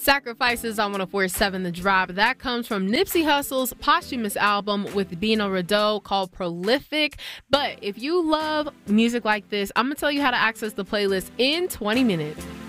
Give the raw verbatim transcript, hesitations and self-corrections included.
Sacrifices on one oh four point seven The Drop. That comes from Nipsey Hussle's posthumous album with Bino Rideau called Prolific. But if you love music like this, I'm going to tell you how to access the playlist in twenty minutes.